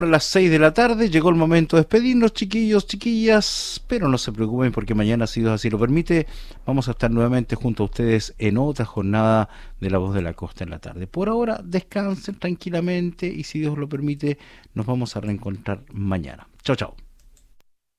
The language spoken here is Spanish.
A las 6 de la tarde llegó el momento de despedirnos, chiquillos, chiquillas, pero no se preocupen porque mañana, si Dios así lo permite, vamos a estar nuevamente junto a ustedes en otra jornada de La Voz de la Costa en la tarde. Por ahora, descansen tranquilamente y si Dios lo permite, nos vamos a reencontrar mañana. Chao, chao.